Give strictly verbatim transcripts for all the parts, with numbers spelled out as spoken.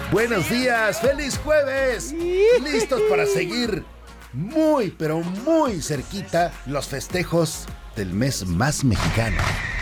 Buenos días, feliz jueves. Listos para seguir muy, pero muy cerquita los festejos del mes más mexicano.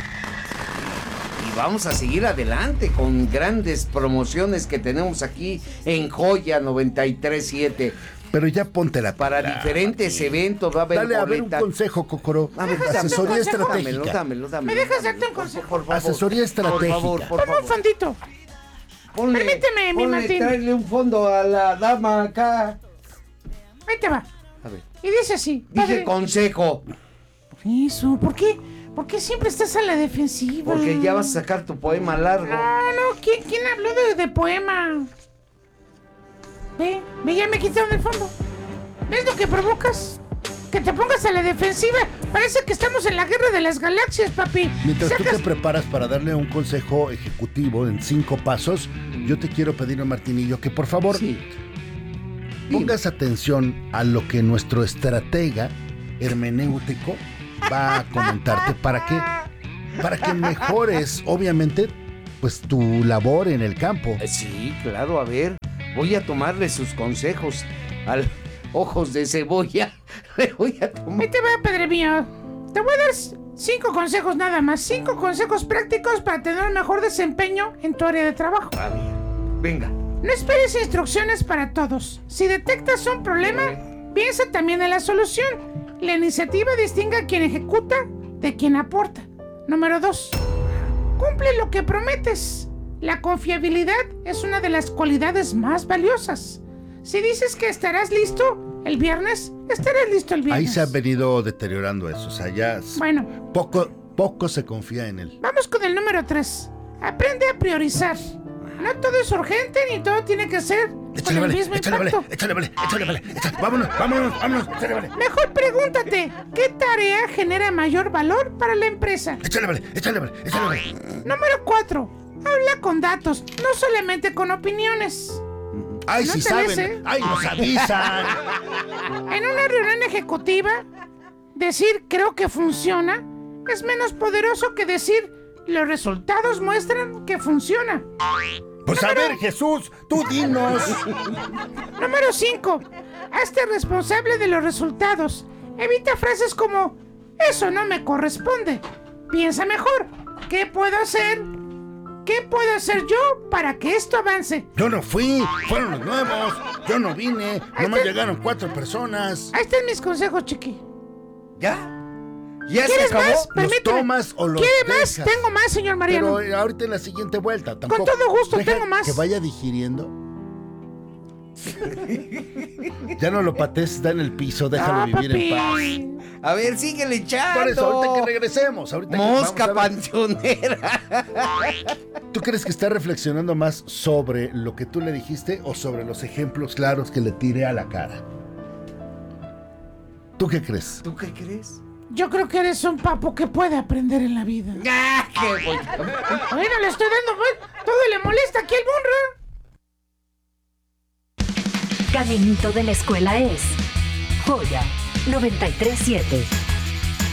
Y vamos a seguir adelante con grandes promociones que tenemos aquí en Joya noventa y tres siete. Pero ya ponte la Para pila, diferentes Martín. eventos va a haber Dale a ver un boleta. consejo, Cocoro. A ver, Asesoría dámelo, estratégica. dámelo, dámelo. ¿Me dejas darte un consejo? Por favor. Asesoría estratégica. Por favor, por Ponme un favor. fondito. Ponle, Permíteme, mi ponle, Martín. tráele un fondo a la dama acá. Ahí te va. A ver. Y dice así. Dije padre- consejo, Eso, ¿por qué? ¿Por qué siempre estás a la defensiva? porque ya vas a sacar tu poema largo. No, no, ¿quién, quién habló de, de poema? Ve, ve, ya me quitaron el fondo. ¿Ves lo que provocas? Que te pongas a la defensiva. Parece que estamos en la guerra de las galaxias, papi. Mientras tú Sacas- te preparas para darle un consejo ejecutivo en cinco pasos, yo te quiero pedir, Martinillo, que por favor Sí. pongas atención a lo que nuestro estratega hermenéutico va a comentarte para que, para que mejores, obviamente, pues tu labor en el campo. Eh, Sí, claro, a ver. Voy a tomarle sus consejos al ojos de cebolla. Le voy a tomar. Ahí te va, padre mío. Te voy a dar cinco consejos nada más. Cinco consejos prácticos para tener un mejor desempeño en tu área de trabajo. A ver, venga. No esperes instrucciones para todos. Si detectas un problema, piensa también en la solución. La iniciativa distingue a quien ejecuta de quien aporta. Número dos. Cumple lo que prometes. La confiabilidad es una de las cualidades más valiosas. Si dices que estarás listo el viernes, estarás listo el viernes. Ahí se ha venido deteriorando eso, o sea, ya s- Bueno, poco, poco se confía en él. vamos con el número tres. Aprende a priorizar. No todo es urgente ni todo tiene que ser con Échale, el vale, mismo échale, vale, impacto. échale, vale, échale, vale, échale. Vámonos, vámonos, vámonos, échale, vale. Mejor pregúntate, ¿qué tarea genera mayor valor para la empresa? Échale, vale, échale, vale, échale, vale. Número cuatro. Habla con datos, no solamente con opiniones. Ay, ¿No sí te saben, ves, eh? ay, nos avisan. En una reunión ejecutiva, decir creo que funciona es menos poderoso que decir los resultados muestran que funciona. Pues a ver, Jesús, tú dinos. Número cinco. Hazte responsable de los resultados. Evita frases como eso no me corresponde. Piensa mejor. ¿Qué puedo hacer? ¿Qué puedo hacer yo para que esto avance? Yo no fui, fueron los nuevos. Yo no vine, Ahí nomás está. llegaron cuatro personas. Ahí están mis consejos, chiqui. ¿Ya? ¿Ya se ¿Quieres acabó? más? ¿Los Permíteme. tomas o los ¿Quiere más? dejas? Tengo más, señor Mariano. Pero eh, ahorita en la siguiente vuelta, tampoco. todo gusto, Deja tengo más. Que vaya digiriendo. Ya no lo patees, está en el piso, déjalo Ah, vivir papi. en paz. A ver, síguele echando. Por eso, ahorita que regresemos, ahorita que Mosca vamos a ver. panteonera. ¿Tú crees que está reflexionando más sobre lo que tú le dijiste o sobre los ejemplos claros que le tiré a la cara? ¿Tú qué crees? ¿Tú qué crees? Yo creo que eres un papo que puede aprender en la vida. ¡Ah, qué voy! Bueno, le estoy dando más. Todo le molesta aquí al Bunra. Caminito de la escuela es Joya noventa y tres siete.